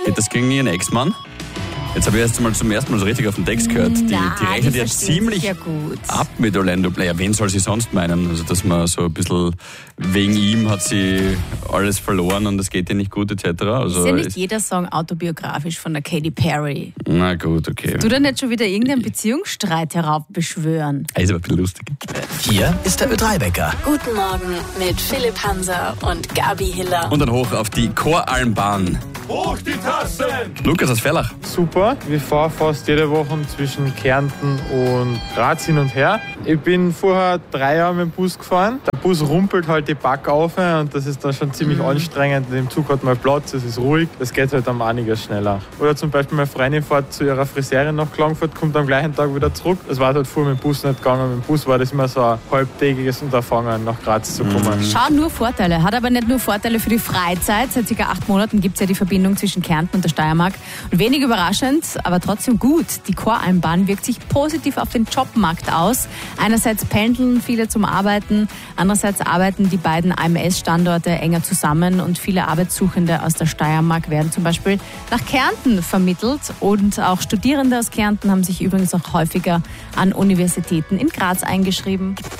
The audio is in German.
Geht das gegen ihren Ex-Mann? Jetzt habe ich erst mal zum ersten Mal so richtig auf den Text gehört. Die rechnet ja ziemlich ab mit Orlando Bloom. Ja, wen soll sie sonst meinen? Also, dass man so ein bisschen wegen ihm hat sie alles verloren und es geht ihr nicht gut, etc. Also, ist ja nicht jeder Song autobiografisch von der Katy Perry. Na gut, okay. Musst du da nicht schon wieder irgendeinen Beziehungsstreit heraufbeschwören? Ist aber ein bisschen lustig. Hier ist der Ö3-Wecker. Guten Morgen mit Philipp Hanser und Gabi Hiller. Und dann hoch auf die Choralmbahn. Hoch die Tassen! Lukas aus Ferlach. Super. Wir fahren fast jede Woche zwischen Kärnten und Graz hin und her. Ich bin vorher 3 Jahre mit dem Bus gefahren. Der Bus rumpelt halt die Back auf und das ist dann schon ziemlich anstrengend. Im Zug hat man Platz, es ist ruhig. Das geht halt um einiges schneller. Oder zum Beispiel meine Freundin fährt zu ihrer Friseurin nach Klagenfurt, kommt am gleichen Tag wieder zurück. Das war halt vorher mit dem Bus nicht gegangen. Mit dem Bus war das immer so ein halbtägiges Unterfangen, nach Graz zu kommen. Schau, nur Vorteile. Hat aber nicht nur Vorteile für die Freizeit. Seit ca. 8 Monaten gibt es ja die Verbindung zwischen Kärnten und der Steiermark. Und wenig überraschend, aber trotzdem gut. Die Choralmbahn wirkt sich positiv auf den Jobmarkt aus. Einerseits pendeln viele zum Arbeiten, andererseits arbeiten die beiden AMS-Standorte enger zusammen und viele Arbeitssuchende aus der Steiermark werden zum Beispiel nach Kärnten vermittelt. Und auch Studierende aus Kärnten haben sich übrigens auch häufiger an Universitäten in Graz eingeschrieben.